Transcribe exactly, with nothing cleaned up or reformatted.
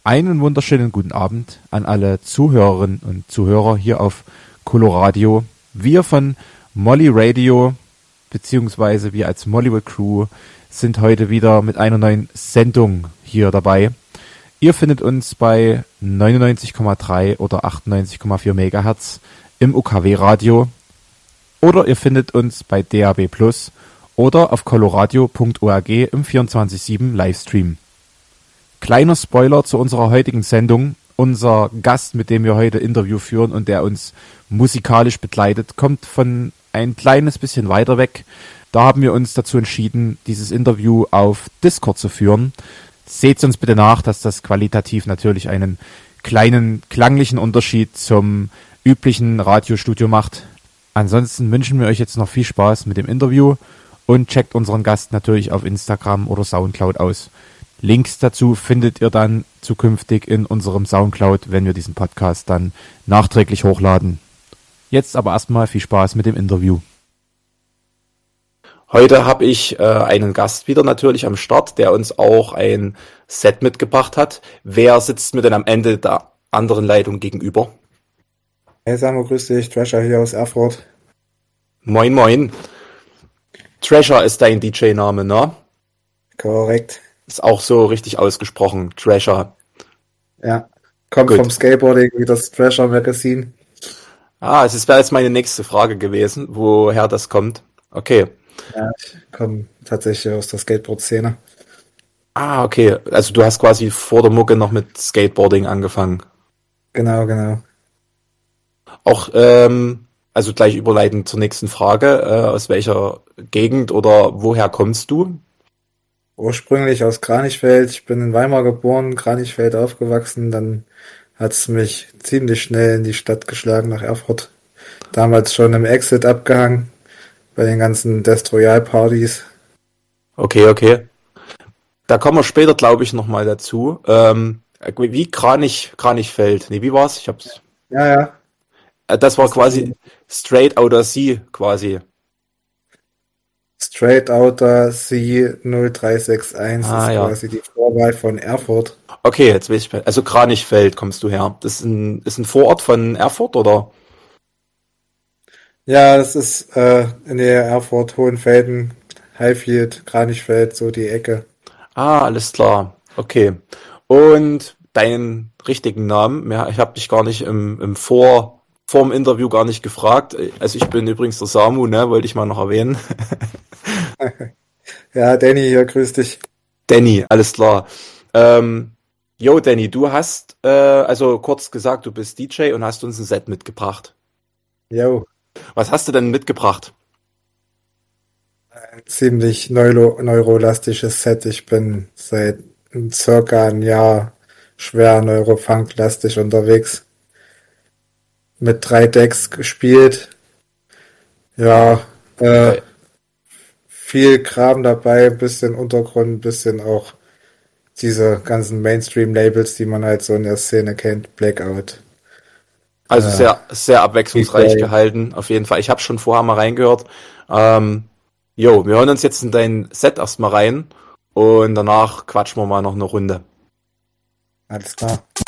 Einen wunderschönen guten Abend an alle Zuhörerinnen und Zuhörer hier auf Coloradio. Wir von Molly Radio, beziehungsweise wir als Mollywood Crew, sind heute wieder mit einer neuen Sendung hier dabei. Ihr findet uns bei neunundneunzig Komma drei oder achtundneunzig Komma vier Megahertz im U K W-Radio oder ihr findet uns bei D A B Plus oder auf coloradio punkt org im vierundzwanzig sieben Livestream. Kleiner Spoiler zu unserer heutigen Sendung. Unser Gast, mit dem wir heute Interview führen und der uns musikalisch begleitet, kommt von ein kleines bisschen weiter weg. Da haben wir uns dazu entschieden, dieses Interview auf Discord zu führen. Seht uns bitte nach, dass das qualitativ natürlich einen kleinen klanglichen Unterschied zum üblichen Radiostudio macht. Ansonsten wünschen wir euch jetzt noch viel Spaß mit dem Interview und checkt unseren Gast natürlich auf Instagram oder Soundcloud aus. Links dazu findet ihr dann zukünftig in unserem Soundcloud, wenn wir diesen Podcast dann nachträglich hochladen. Jetzt aber erstmal viel Spaß mit dem Interview. Heute habe ich äh, einen Gast wieder natürlich am Start, der uns auch ein Set mitgebracht hat. Wer sitzt mir denn am Ende der anderen Leitung gegenüber? Hey Samu, grüß dich, Thrasher hier aus Erfurt. Moin moin. Thrasher ist dein D J-Name, ne? Korrekt. Ist auch so richtig ausgesprochen, Thrasher. Ja, kommt Gut. vom Skateboarding wie das Thrasher Magazine. Ah, es wäre jetzt meine nächste Frage gewesen, woher das kommt. Okay. Ja, ich komme tatsächlich aus der Skateboard-Szene. Ah, okay. Also du hast quasi vor der Mucke noch mit Skateboarding angefangen. Genau, genau. Auch, ähm, also gleich überleitend zur nächsten Frage. Äh, aus welcher Gegend oder woher kommst du? Ursprünglich aus Kranichfeld. Ich bin in Weimar geboren, Kranichfeld aufgewachsen. Dann hat es mich ziemlich schnell in die Stadt geschlagen, nach Erfurt. Damals schon im Exit abgehangen, bei den ganzen Death Royale Partys. Okay, okay. Da kommen wir später, glaube ich, nochmal dazu. Ähm, wie Kranich, Kranichfeld? Nee, wie war's? Ich hab's. Ja, ja. Das war quasi Straight Outta Sea, quasi. Straight Outta Sea null drei sechs eins ah, ist ja. quasi die Vorwahl von Erfurt. Okay, jetzt weiß ich. Also Kranichfeld kommst du her. Das ist ein, ist ein Vorort von Erfurt, oder? Ja, das ist äh, in der Erfurt, Hohenfelden, Highfield, Kranichfeld, so die Ecke. Ah, alles klar. Okay. Und deinen richtigen Namen? Ja, ich habe dich gar nicht im, im Vor... vor dem Interview gar nicht gefragt. Also ich bin übrigens der Samu, ne, wollte ich mal noch erwähnen. Ja, Danny hier, grüß dich. Danny, alles klar. Ähm, yo, Danny, du hast, äh, also kurz gesagt, du bist D J und hast uns ein Set mitgebracht. Jo. Was hast du denn mitgebracht? Ein ziemlich neuro- neurolastisches Set. Ich bin seit circa ein Jahr schwer neurofunk-lastig unterwegs. Mit drei Decks gespielt. Ja, äh, Okay. viel Kram dabei, bisschen Untergrund, bisschen auch diese ganzen Mainstream-Labels, die man halt so in der Szene kennt. Blackout. Also Äh, sehr, sehr abwechslungsreich D J. gehalten, auf jeden Fall. Ich habe schon vorher mal reingehört. Ähm, jo, wir hören uns jetzt in dein Set erstmal rein und danach quatschen wir mal noch eine Runde. Alles klar.